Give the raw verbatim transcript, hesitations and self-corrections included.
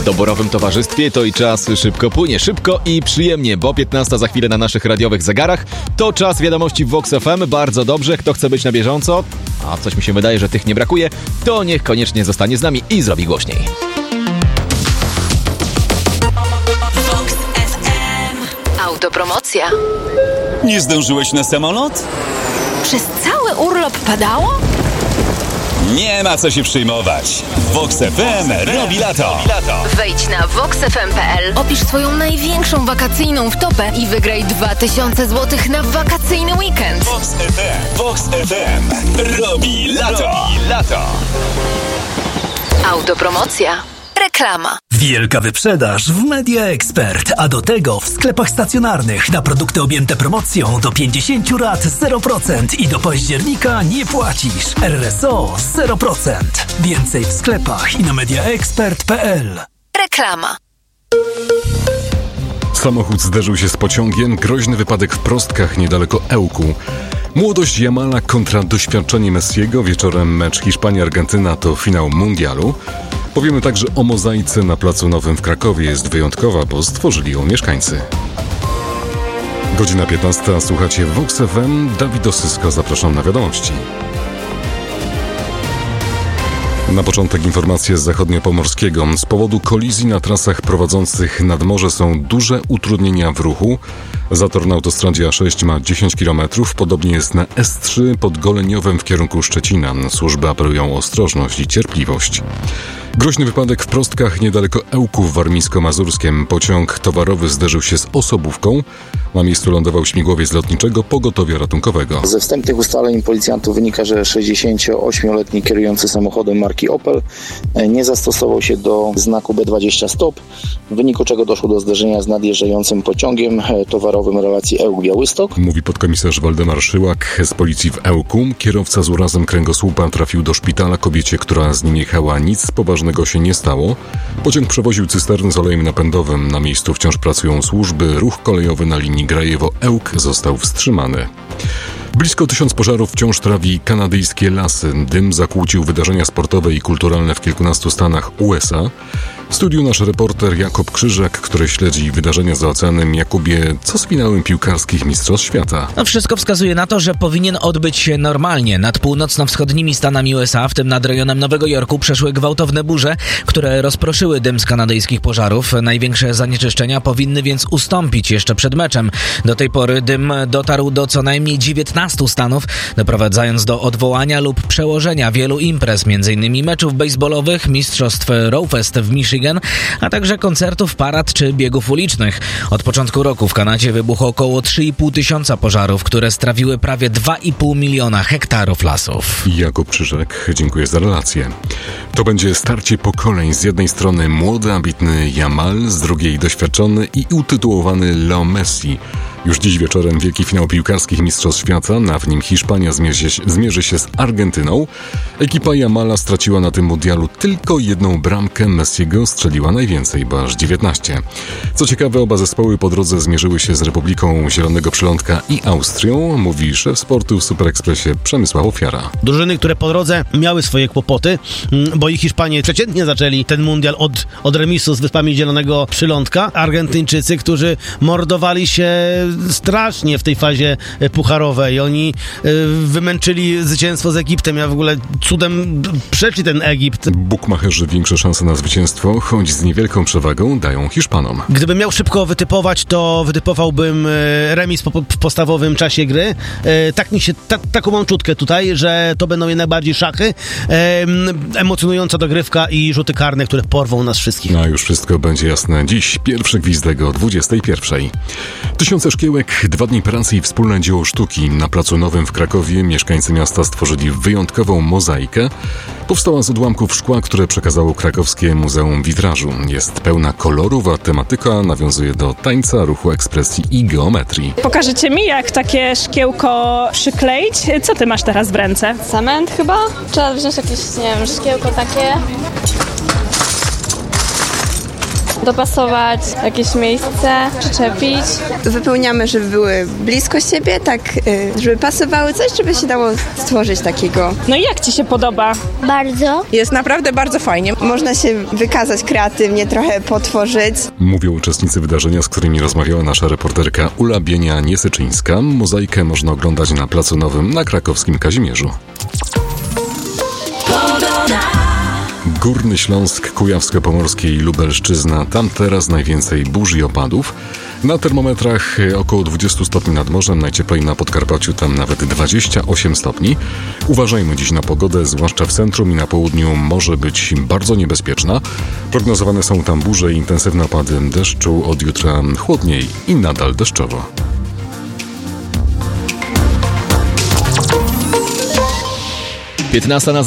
W doborowym towarzystwie to i czas szybko płynie, szybko i przyjemnie, bo piętnasta za chwilę na naszych radiowych zegarach. To czas wiadomości w Vox F M, bardzo dobrze, kto chce być na bieżąco, a coś mi się wydaje, że tych nie brakuje, to niech koniecznie zostanie z nami i zrobi głośniej. Vox F M. Autopromocja. Nie zdążyłeś na samolot? Przez cały urlop padało? Nie ma co się przejmować. Vox F M robi lato. Wejdź na vox f m kropka p l, opisz swoją największą wakacyjną wtopę i wygraj dwa tysiące złotych na wakacyjny weekend. Vox F M, Vox F M robi lato. Robi lato. Autopromocja. Reklama. Wielka wyprzedaż w Media Expert, a do tego w sklepach stacjonarnych na produkty objęte promocją do pięćdziesiąt rat zero procent i do października nie płacisz. R S O zero procent. Więcej w sklepach i na media expert kropka p l. Reklama. Samochód zderzył się z pociągiem, groźny wypadek w Prostkach niedaleko Ełku. Młodość Jamala kontra doświadczenie Messiego, wieczorem mecz Hiszpania-Argentyna to finał mundialu. Powiemy także o mozaice na Placu Nowym w Krakowie. Jest wyjątkowa, bo stworzyli ją mieszkańcy. Godzina piętnasta, słuchacie Vox F M. Dawid Osysko, zapraszam na wiadomości. Na początek informacje z zachodniopomorskiego. Z powodu kolizji na trasach prowadzących nad morze są duże utrudnienia w ruchu. Zator na autostradzie A sześć ma dziesięć kilometrów, podobnie jest na S trzy pod Goleniowem w kierunku Szczecina. Służby apelują o ostrożność i cierpliwość. Groźny wypadek w Prostkach niedaleko Ełku w Warmińsko-Mazurskiem. Pociąg towarowy zderzył się z osobówką. Na miejscu lądował śmigłowiec lotniczego pogotowia ratunkowego. Ze wstępnych ustaleń policjantów wynika, że sześćdziesięcioośmioletni kierujący samochodem marki Opel nie zastosował się do znaku B dwadzieścia stop, w wyniku czego doszło do zderzenia z nadjeżdżającym pociągiem towarowym relacji Ełk-Białystok. Mówi podkomisarz Waldemar Szyłak z policji w Ełku. Kierowca z urazem kręgosłupa trafił do szpitala. Kobiecie, która z nim jechała, nic poważnego się nie stało. Pociąg przewoził cysternę z olejem napędowym. Na miejscu wciąż pracują służby. Ruch kolejowy na linii Grajewo-Ełk został wstrzymany. Blisko tysiąc pożarów wciąż trawi kanadyjskie lasy. Dym zakłócił wydarzenia sportowe i kulturalne w kilkunastu stanach U S A. W studiu nasz reporter Jakub Krzyżak, który śledzi wydarzenia za oceanem. Jakubie, co z finałem piłkarskich Mistrzostw Świata? No wszystko wskazuje na to, że powinien odbyć się normalnie. Nad północno-wschodnimi Stanami U S A, w tym nad rejonem Nowego Jorku, przeszły gwałtowne burze, które rozproszyły dym z kanadyjskich pożarów. Największe zanieczyszczenia powinny więc ustąpić jeszcze przed meczem. Do tej pory dym dotarł do co najmniej dziewiętnastu stanów, doprowadzając do odwołania lub przełożenia wielu imprez, m.in. meczów baseballowych, mistrzostw Rowfest w Michigan, a także koncertów, parad czy biegów ulicznych. Od początku roku w Kanadzie wybuchło około trzy i pół tysiąca pożarów, które strawiły prawie dwa i pół miliona hektarów lasów. Jakub Krzyżak, dziękuję za relację. To będzie starcie pokoleń. Z jednej strony młody, ambitny Yamal, z drugiej doświadczony i utytułowany Leo Messi. Już dziś wieczorem wielki finał piłkarskich Mistrzostw Świata, na w nim Hiszpania zmierzy się, zmierzy się z Argentyną. Ekipa Yamala straciła na tym mundialu tylko jedną bramkę, Messiego strzeliła najwięcej, bo aż dziewiętnaście. Co ciekawe, oba zespoły po drodze zmierzyły się z Republiką Zielonego Przylądka i Austrią, mówi szef sportu w Super Expressie Przemysław Ofiara. Drużyny, które po drodze miały swoje kłopoty, bo i Hiszpanie przeciętnie zaczęli ten mundial od, od remisu z Wyspami Zielonego Przylądka. Argentyńczycy, którzy mordowali się strasznie w tej fazie pucharowej. Oni y, wymęczyli zwycięstwo z Egiptem. Ja w ogóle cudem przeszli ten Egipt. Bukmacherzy większe szanse na zwycięstwo, choć z niewielką przewagą, dają Hiszpanom. Gdybym miał szybko wytypować, to wytypowałbym y, remis po, po, w podstawowym czasie gry. Y, tak mi się, ta, taką mam czutkę tutaj, że to będą jednak bardziej szachy, y, emocjonująca dogrywka i rzuty karne, które porwą nas wszystkich. A już wszystko będzie jasne dziś. Pierwszy gwizdek o dwudziestej pierwszej. Tysiące szkiełek, dwa dni pracy i wspólne dzieło sztuki. Na Placu Nowym w Krakowie mieszkańcy miasta stworzyli wyjątkową mozaikę. Powstała z odłamków szkła, które przekazało krakowskie Muzeum Witrażu. Jest pełna kolorów, a tematyka nawiązuje do tańca, ruchu, ekspresji i geometrii. Pokażecie mi, jak takie szkiełko przykleić? Co ty masz teraz w ręce? Cement chyba? Trzeba wziąć jakieś, nie wiem, szkiełko takie. dopasować jakieś miejsce, przyczepić. Wypełniamy, żeby były blisko siebie, tak, żeby pasowały coś, żeby się dało stworzyć takiego. No i jak Ci się podoba? Bardzo. Jest naprawdę bardzo fajnie. Można się wykazać kreatywnie, trochę potworzyć. Mówią uczestnicy wydarzenia, z którymi rozmawiała nasza reporterka Ula Bienia-Niesyczyńska. Mozaikę można oglądać na Placu Nowym na krakowskim Kazimierzu. Górny Śląsk, Kujawsko-Pomorskie i Lubelszczyzna. Tam teraz najwięcej burz i opadów. Na termometrach około dwadzieścia stopni nad morzem, najcieplej na Podkarpaciu, tam nawet dwadzieścia osiem stopni. Uważajmy dziś na pogodę, zwłaszcza w centrum i na południu może być bardzo niebezpieczna. Prognozowane są tam burze i intensywne opady deszczu, od jutra chłodniej i nadal deszczowo. piętnasta na